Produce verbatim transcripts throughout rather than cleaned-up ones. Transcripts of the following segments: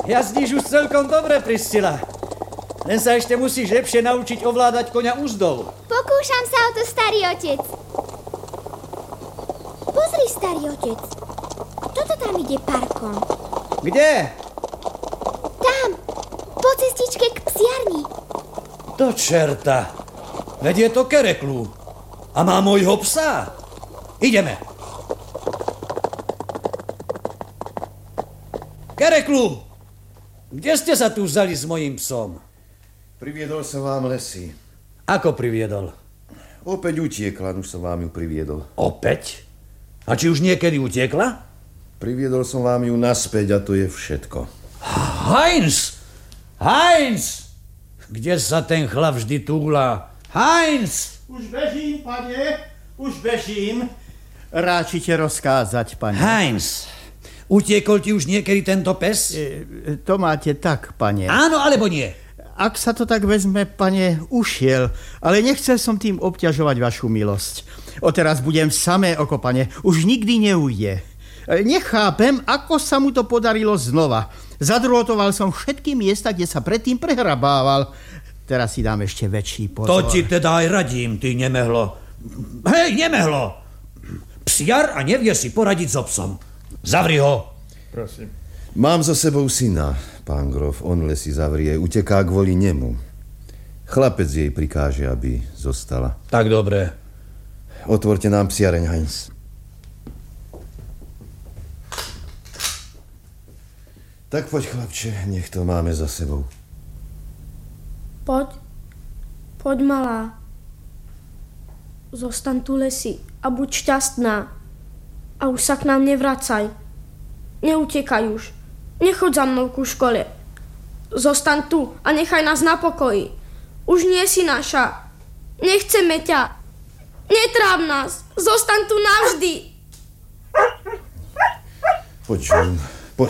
Jazdíš už celkom dobre, Priscila. Len sa ešte musíš lepšie naučiť ovládať koňa úzdou. Pokúšam sa o to, starý otec. Pozri, starý otec. Kto to tam ide parkom? Kde? Tam, po cestičke k psiarni. Do čerta. Veď je to Kereklu. A má môjho psa. Ideme. Kereklu, kde ste sa tu vzali s mojím psom? Priviedol som vám Lesy. Ako priviedol? Opäť utiekla, už som vám ju priviedol. Opäť? A či už niekedy utiekla? Priviedol som vám ju naspäť a to je všetko. Heinz! Heinz! Kde sa ten chlap vždy túla? Heinz! Už bežím, pane, už bežím. Ráčite rozkázať, pane. Heinz, utiekol ti už niekedy tento pes? E, to máte tak, pane. Áno, alebo nie? Ak sa to tak vezme, pane, ušiel, ale nechcel som tým obťažovať vašu milosť. Odteraz budem samé oko, pane, už nikdy neujde. Nechápem, ako sa mu to podarilo znova. Zadrôtoval som všetky miesta, kde sa predtým prehrabával. Teraz si dám ešte väčší pozor. To ti teda aj radím, ty nemehlo. Hej, nemehlo! Psiar a nevie si poradiť so psom. Zavri ho. Prosím. Mám za sebou syna, pán grof, on Lesy zavrie, uteká kvôli nemu. Chlapec jej prikáže, aby zostala. Tak dobre. Otvorte nám psiareň, Heinz. Tak poď, chlapče, nech to máme za sebou. Poď, poď malá. Zostaň tu, Lesy, a buď šťastná. A už sa k nám nevracaj. Neutekaj už. Nechoď za mnou ku škole. Zostaň tu a nechaj nás na pokoji. Už nie si naša. Nechceme ťa. Netráv nás. Zostaň tu navždy. Poď, John, poď.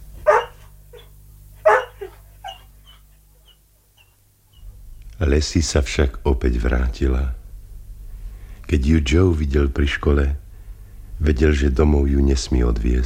Lesy sa však opäť vrátila. Keď ju Joe videl pri škole, vedel, že domov ju nesmie odviesť.